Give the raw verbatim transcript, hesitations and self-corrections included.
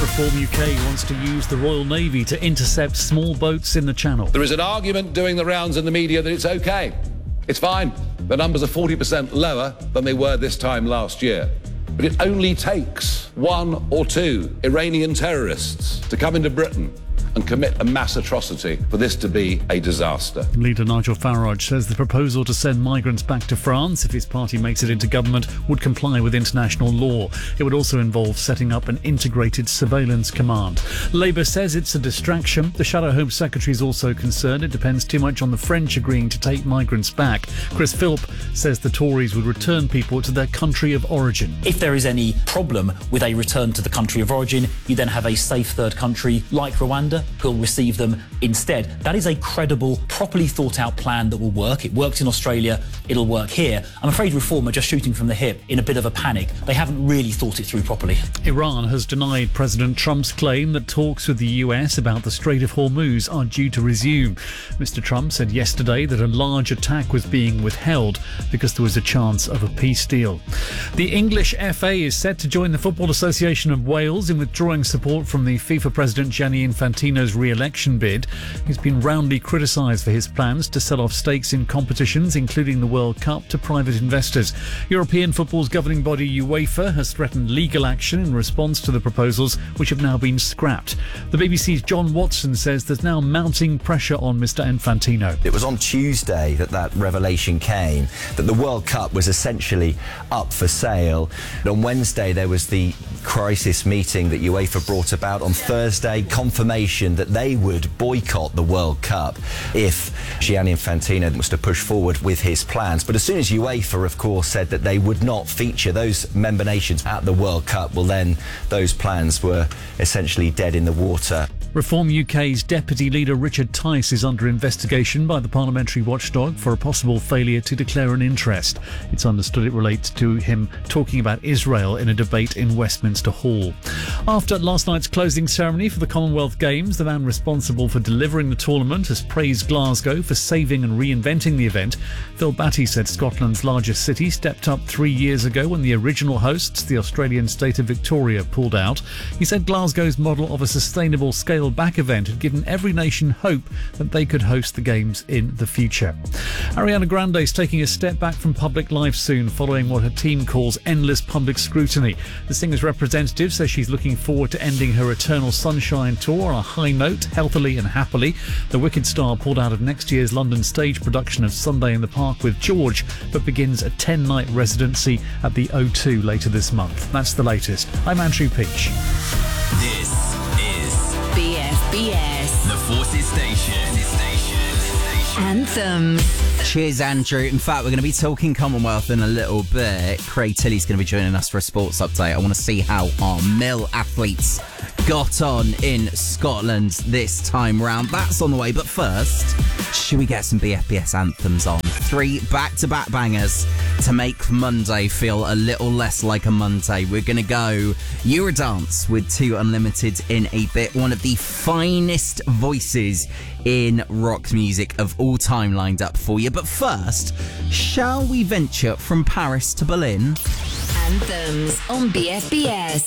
Reform U K wants to use the Royal Navy to intercept small boats in the Channel. There is an argument doing the rounds in the media that it's okay. It's fine. The numbers are forty percent lower than they were this time last year. But it only takes one or two Iranian terrorists to come into Britain and commit a mass atrocity for this to be a disaster. Leader Nigel Farage says the proposal to send migrants back to France, if his party makes it into government, would comply with international law. It would also involve setting up an integrated surveillance command. Labour says it's a distraction. The Shadow Home Secretary is also concerned it depends too much on the French agreeing to take migrants back. Chris Philp says the Tories would return people to their country of origin. If there is any problem with a return to the country of origin, you then have a safe third country like Rwanda who'll receive them instead. That is a credible, properly thought out plan that will work. It worked in Australia, it'll work here. I'm afraid Reform are just shooting from the hip in a bit of a panic. They haven't really thought it through properly. Iran has denied President Trump's claim that talks with the U S about the Strait of Hormuz are due to resume. Mister Trump said yesterday that a large attack was being withheld because there was a chance of a peace deal. The English F A is set to join the Football Association of Wales in withdrawing support from the FIFA president Gianni Infantino's re-election bid. He's been roundly criticised for his plans to sell off stakes in competitions, including the World Cup, to private investors. European football's governing body UEFA has threatened legal action in response to the proposals, which have now been scrapped. The B B C's John Watson says there's now mounting pressure on Mister Infantino. It was on Tuesday that that revelation came, that the World Cup was essentially up for sale. On Wednesday there was the crisis meeting that UEFA brought about. On Thursday, confirmation that they would boycott the World Cup if Gianni Infantino was to push forward with his plans. But as soon as UEFA, of course, said that they would not feature those member nations at the World Cup, well then those plans were essentially dead in the water. Reform U K's Deputy Leader Richard Tice is under investigation by the parliamentary watchdog for a possible failure to declare an interest. It's understood it relates to him talking about Israel in a debate in Westminster Hall. After last night's closing ceremony for the Commonwealth Games, the man responsible for delivering the tournament has praised Glasgow for saving and reinventing the event. Phil Batty said Scotland's largest city stepped up three years ago when the original hosts, the Australian state of Victoria, pulled out. He said Glasgow's model of a sustainable scale back event had given every nation hope that they could host the Games in the future. Ariana Grande is taking a step back from public life soon following what her team calls endless public scrutiny. The singer's representative says she's looking forward to ending her Eternal Sunshine tour on a high note, healthily and happily. The Wicked star pulled out of next year's London stage production of Sunday in the Park with George, but begins a ten-night residency at the O two later this month. That's the latest. I'm Andrew Peach. This is B F B S, the Forces Station. Anthems. Cheers, Andrew. In fact, we're going to be talking Commonwealth in a little bit. Craig Tilley's going to be joining us for a sports update. I want to see how our mill athletes got on in Scotland this time round. That's on the way. But first, should we get some B F B S anthems on? Three back-to-back bangers to make Monday feel a little less like a Monday. We're going to go Eurodance with Two Unlimited in a bit. One of the finest voices in rock music of all time lined up for you. But first, shall we venture from Paris to Berlin? Anthems on B F B S.